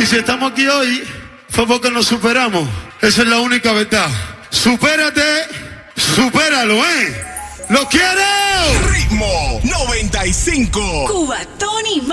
Y si estamos aquí hoy, fue porque nos superamos. Esa es la única verdad. Supérate, supéralo, ¿eh? ¡Lo quiero! Ritmo 95. Cubatón y